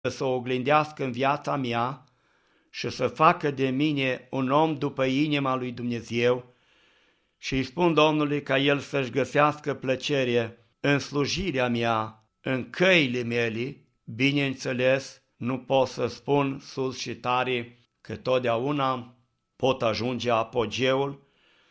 să o oglindească în viața mea și să facă de mine un om după inima lui Dumnezeu și îi spun Domnului ca El să-și găsească plăcere în slujirea mea, în căile mele. Bineînțeles, nu pot să spun sus și tare că totdeauna pot ajunge apogeul.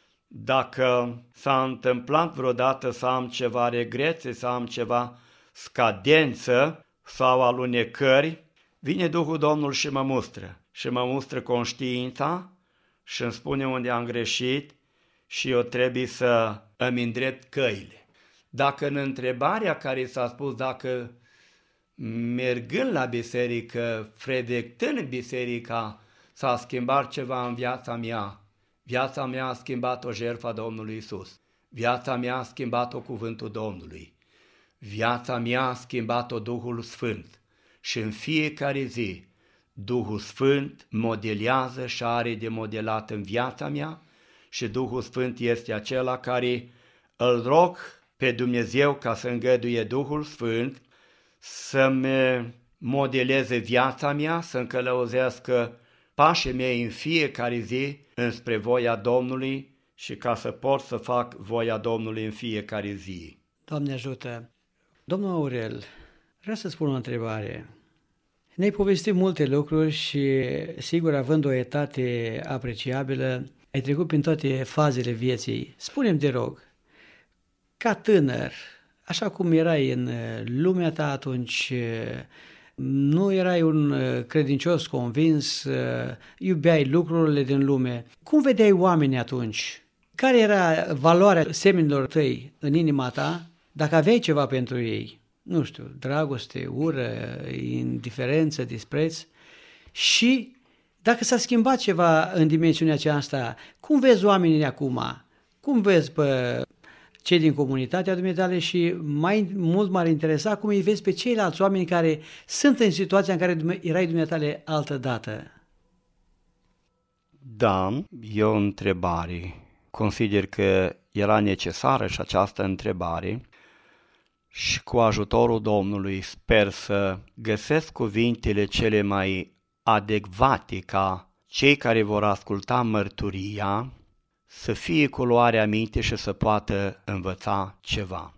Dacă s-a întâmplat vreodată să am ceva regrete, să am ceva scadență sau alunecări, vine Duhul Domnului și mă mustră. Și mă mustră conștiința și îmi spune unde am greșit și eu trebuie să îmi îndrept căile. Dacă în întrebarea care s-a spus, dacă mergând la biserică, frecventând biserica, s-a schimbat ceva în viața mea a schimbat-o jertfa Domnului Iisus. Viața mea a schimbat-o cuvântul Domnului. Viața mea a schimbat-o Duhul Sfânt. Și în fiecare zi, Duhul Sfânt modelează și are de modelat în viața mea și Duhul Sfânt este acela care îl rog pe Dumnezeu ca să îngăduie Duhul Sfânt să-mi modeleze viața mea, să-mi călăuzească pașii mei în fiecare zi înspre voia Domnului și ca să pot să fac voia Domnului în fiecare zi. Doamne ajută! Domnul Aurel, vreau să spun o întrebare. Ne-ai povestit multe lucruri și, sigur, având o etate apreciabilă, ai trecut prin toate fazele vieții. Spune-mi, te rog, ca tânăr, așa cum erai în lumea ta atunci, nu erai un credincios convins, iubeai lucrurile din lume. Cum vedeai oamenii atunci? Care era valoarea semenilor tăi în inima ta, dacă aveai ceva pentru ei? Nu știu, dragoste, ură, indiferență, dispreț. Și dacă s-a schimbat ceva în dimensiunea aceasta, cum vezi oamenii acum? Cum vezi pe cei din comunitatea dumitale și mai mult m-ar interesa cum îi vezi pe ceilalți oameni care sunt în situația în care erai dumitale altă dată? Da, e o întrebare. Consider că era necesară și această întrebare și cu ajutorul Domnului sper să găsesc cuvintele cele mai adecvate ca cei care vor asculta mărturia să fie cu luarea minte și să poată învăța ceva.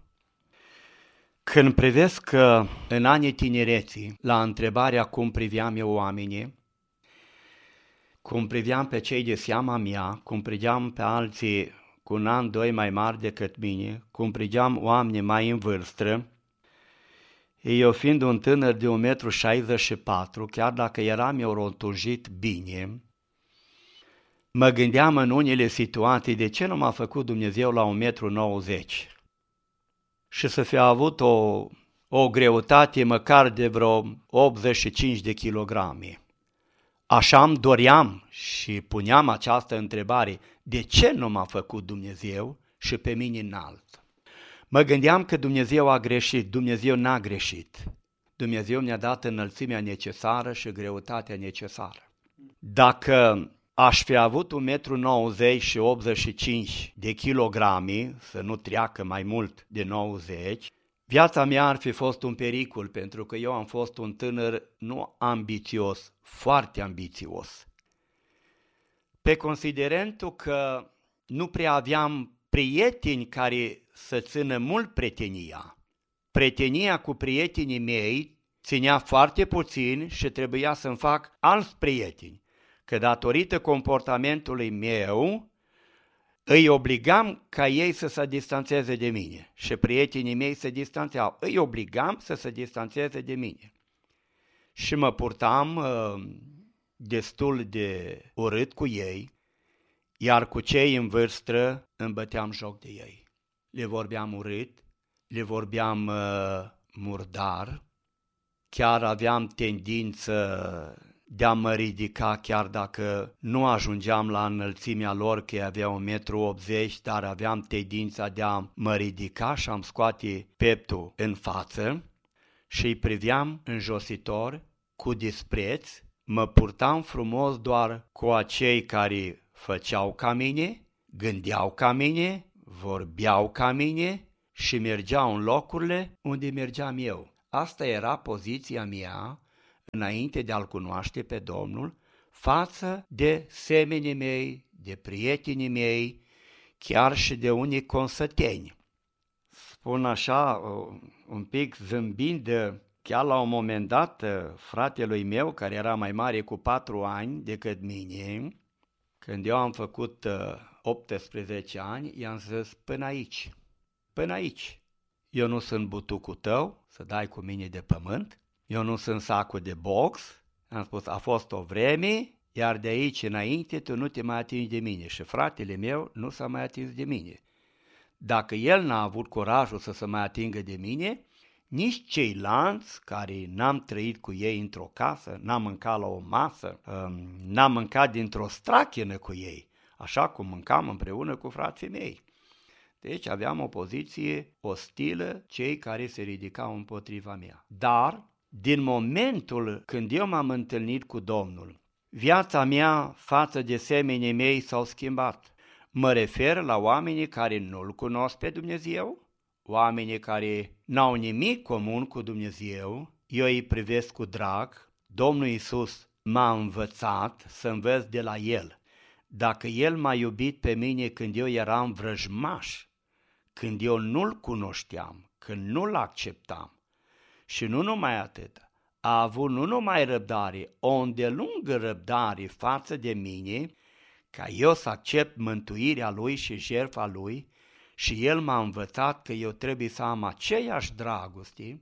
Când privesc în anii tinereții la întrebarea cum priveam eu oamenii, cum priveam pe cei de seama mea, cum priveam pe alții cu un an, doi mai mari decât mine, cum priveam oameni mai în vârstă, eu fiind un tânăr de 1,64 m, chiar dacă eram eu rotunjit bine, mă gândeam în unele situații de ce nu m-a făcut Dumnezeu la 1,90 m și să fi avut o greutate măcar de vreo 85 de kilograme. Așa îmi doream și puneam această întrebare, de ce nu m-a făcut Dumnezeu și pe mine înalt? Mă gândeam că Dumnezeu a greșit, Dumnezeu n-a greșit. Dumnezeu mi-a dat înălțimea necesară și greutatea necesară. Dacă aș fi avut 1,90 m și 85 de kilograme, să nu treacă mai mult de 90, viața mea ar fi fost un pericol, pentru că eu am fost un tânăr nu ambițios, foarte ambițios. Pe considerentul că nu prea aveam prieteni care să țină mult prietenia. Prietenia cu prietenii mei ținea foarte puțin și trebuia să-mi fac alți prieteni. Că datorită comportamentului meu, îi obligam ca ei să se distanțeze de mine și prietenii mei se distanțeau. Îi obligam să se distanțeze de mine. Și mă purtam destul de urât cu ei, iar cu cei în vârstă îmi băteam joc de ei. Le vorbeam urât, le vorbeam murdar, chiar aveam tendință de a mă ridica chiar dacă nu ajungeam la înălțimea lor, că avea 1,80 m, dar aveam tendința de a mă ridica și am scoate peptul în față și îi priveam înjositor, cu dispreț, mă purtam frumos doar cu acei care făceau ca mine, gândeau ca mine, vorbeau ca mine și mergeau în locurile unde mergeam eu. Asta era poziția mea înainte de a-L cunoaște pe Domnul, față de semenii mei, de prietenii mei, chiar și de unii consăteni. Spun așa, un pic zâmbind, chiar la un moment dat, fratelui meu, care era mai mare cu 4 ani decât mine, când eu am făcut 18 ani, i-am zis, până aici, până aici. Eu nu sunt butucul tău să dai cu mine de pământ, eu nu sunt sacul de box, am spus, a fost o vreme, iar de aici înainte tu nu te mai atingi de mine și fratele meu nu s-a mai atins de mine. Dacă el n-a avut curajul să se mai atingă de mine, nici ceilalți care n-am trăit cu ei într-o casă, n-am mâncat la o masă, n-am mâncat dintr-o strachină cu ei, așa cum mâncam împreună cu frații mei. Deci aveam o poziție ostilă cei care se ridicau împotriva mea. Dar, din momentul când eu m-am întâlnit cu Domnul, viața mea față de semenii mei s-au schimbat. Mă refer la oamenii care nu-L cunosc pe Dumnezeu, oamenii care n-au nimic comun cu Dumnezeu, eu îi privesc cu drag. Domnul Iisus m-a învățat să învăț de la El. Dacă El m-a iubit pe mine când eu eram vrăjmaș, când eu nu-L cunoșteam, când nu-L acceptam, și nu numai atât, a avut nu numai răbdare, o îndelungă răbdare față de mine, ca eu să accept mântuirea Lui și jertfa Lui, și El m-a învățat că eu trebuie să am aceeași dragoste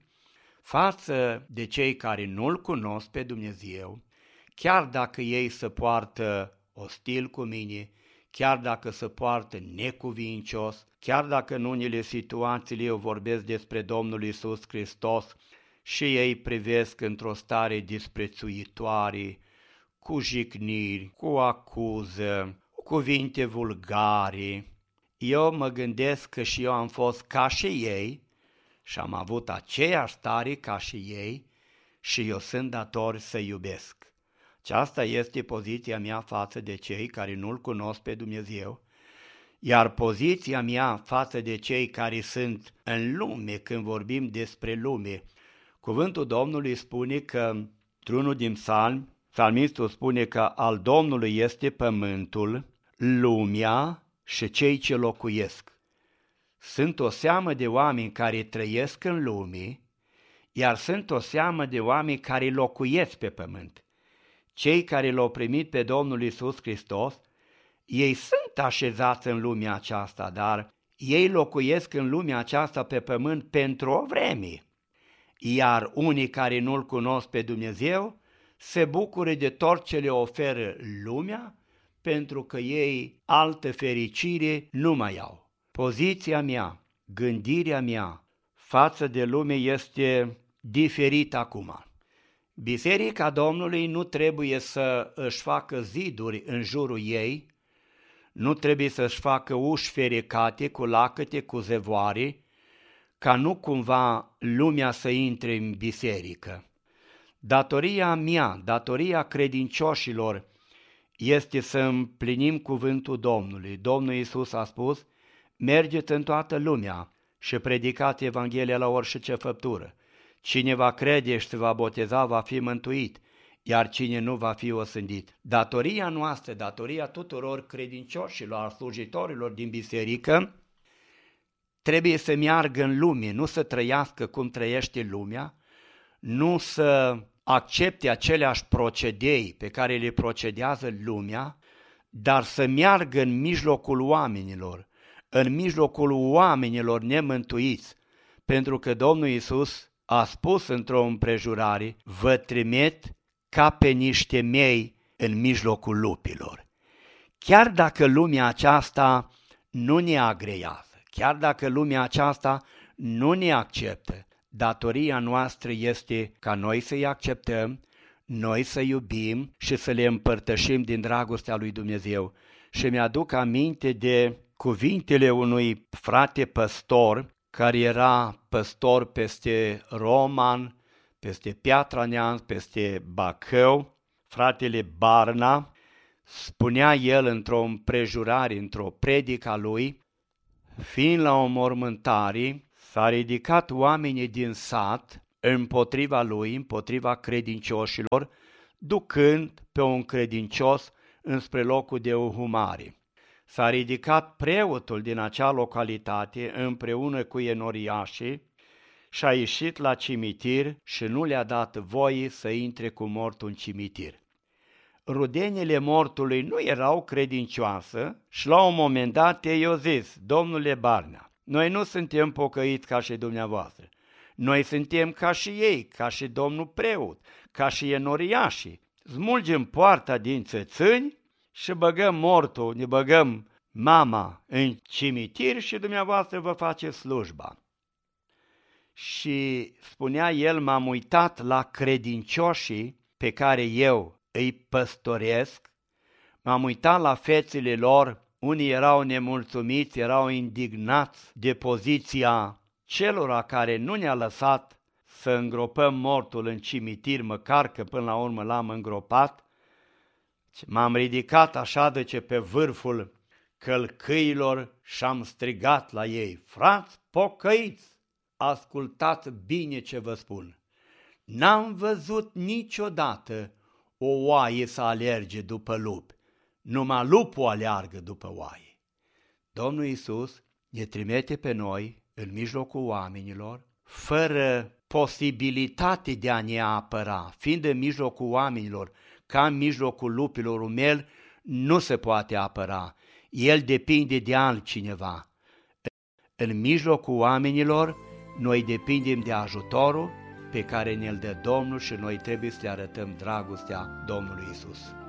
față de cei care nu-L cunosc pe Dumnezeu, chiar dacă ei se poartă ostil cu mine, chiar dacă se poartă necuvincios, chiar dacă în unele situații eu vorbesc despre Domnul Iisus Hristos și ei privesc într-o stare disprețuitoare, cu jigniri, cu acuză, cu cuvinte vulgare. Eu mă gândesc că și eu am fost ca și ei și am avut aceeași stare ca și ei și eu sunt dator să iubesc. Aceasta este poziția mea față de cei care nu-L cunosc pe Dumnezeu, iar poziția mea față de cei care sunt în lume, când vorbim despre lume, cuvântul Domnului spune că, într-unul din psalmi, psalmistul spune că al Domnului este pământul, lumea și cei ce locuiesc. Sunt o seamă de oameni care trăiesc în lume, iar sunt o seamă de oameni care locuiesc pe pământ. Cei care l-au primit pe Domnul Iisus Hristos, ei sunt așezați în lumea aceasta, dar ei locuiesc în lumea aceasta pe pământ pentru o vreme. Iar unii care nu-L cunosc pe Dumnezeu se bucură de tot ce le oferă lumea, pentru că ei altă fericire nu mai au. Poziția mea, gândirea mea față de lume este diferită acum. Biserica Domnului nu trebuie să își facă ziduri în jurul ei, nu trebuie să-și facă uși ferecate cu lacăte, cu zevoare, ca nu cumva lumea să intre în biserică. Datoria mea, datoria credincioșilor, este să împlinim cuvântul Domnului. Domnul Iisus a spus, mergeți în toată lumea și predicați Evanghelia la orice făptură. Cine va crede și se va boteza va fi mântuit, iar cine nu va fi osândit. Datoria noastră, datoria tuturor credincioșilor, slujitorilor din biserică, trebuie să meargă în lume, nu să trăiască cum trăiește lumea, nu să accepte aceleași procedei pe care le procedează lumea, dar să meargă în mijlocul oamenilor, în mijlocul oamenilor nemântuiți, pentru că Domnul Iisus a spus într-o împrejurare, vă trimit ca pe niște mei în mijlocul lupilor. Chiar dacă lumea aceasta nu ne agrează, chiar dacă lumea aceasta nu ne acceptă, datoria noastră este ca noi să-i acceptăm, noi să iubim și să le împărtășim din dragostea lui Dumnezeu. Și mi-aduc aminte de cuvintele unui frate păstor, care era păstor peste Roman, peste Piatra Neamț, peste Bacău, fratele Barna. Spunea el într-o împrejurare, într-o predică a lui, fiind la o mormântare, s-a ridicat oamenii din sat împotriva lui, împotriva credincioșilor, ducând pe un credincios înspre locul de uhumare. S-a ridicat preotul din acea localitate împreună cu enoriașii și a ieșit la cimitir și nu le-a dat voie să intre cu mortul în cimitir. Rudenile mortului nu erau credincioase și la un moment dat ei au zis: domnule Barnea, noi nu suntem pocăiți ca și dumneavoastră, noi suntem ca și ei, ca și domnul preot, ca și enoriașii. Smulgem poarta din țățâni și băgăm mortul, ne băgăm mama în cimitir și dumneavoastră vă face slujba. Și spunea el: m-am uitat la credincioșii pe care eu îi păstoresc, m-am uitat la fețele lor, unii erau nemulțumiți, erau indignați de poziția celora care nu ne-a lăsat să îngropăm mortul în cimitir, măcar că până la urmă l-am îngropat. M-am ridicat așa de ce pe vârful călcâilor și am strigat la ei: frați pocăiți, ascultați bine ce vă spun. N-am văzut niciodată o oaie să alerge după lup, numai lupul aleargă după oaie. Domnul Iisus ne trimite pe noi în mijlocul oamenilor, fără posibilitate de a ne apăra, fiind în mijlocul oamenilor, ca în mijlocul lupilor, umel nu se poate apăra, el depinde de altcineva. În mijlocul oamenilor, noi depindem de ajutorul pe care ne-l dă Domnul și noi trebuie să le arătăm dragostea Domnului Iisus.